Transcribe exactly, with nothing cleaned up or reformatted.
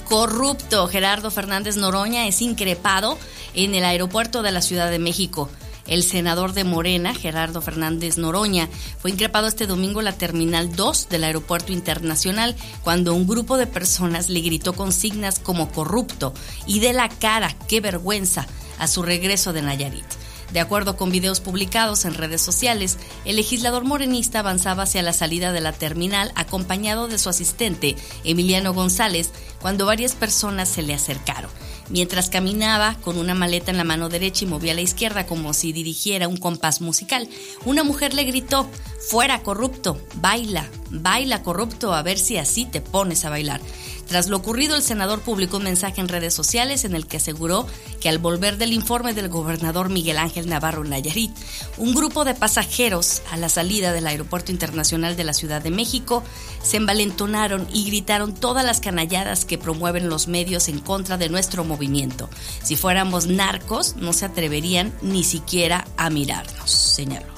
corrupto. Gerardo Fernández Noroña es increpado en el aeropuerto de la Ciudad de México. El senador de Morena, Gerardo Fernández Noroña, fue increpado este domingo en la Terminal dos del Aeropuerto Internacional cuando un grupo de personas le gritó consignas como corrupto y de la cara, qué vergüenza, a su regreso de Nayarit. De acuerdo con videos publicados en redes sociales, el legislador morenista avanzaba hacia la salida de la terminal acompañado de su asistente, Emiliano González, cuando varias personas se le acercaron. Mientras caminaba con una maleta en la mano derecha y movía a la izquierda como si dirigiera un compás musical, una mujer le gritó: "Fuera, corrupto, baila, baila, corrupto, a ver si así te pones a bailar". Tras lo ocurrido, el senador publicó un mensaje en redes sociales en el que aseguró que al volver del informe del gobernador Miguel Ángel Navarro en Nayarit, un grupo de pasajeros a la salida del Aeropuerto Internacional de la Ciudad de México se envalentonaron y gritaron todas las canalladas que promueven los medios en contra de nuestro movimiento. Si fuéramos narcos, no se atreverían ni siquiera a mirarnos, señaló.